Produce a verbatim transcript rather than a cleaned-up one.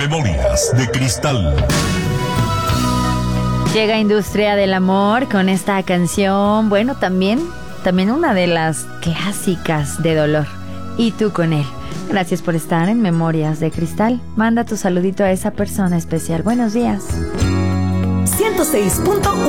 Memorias de Cristal. Llega Industria del Amor con esta canción, bueno, también, también una de las clásicas de dolor. Y tú con él. Gracias por estar en Memorias de Cristal. Manda tu saludito a esa persona especial. Buenos días. ciento seis punto uno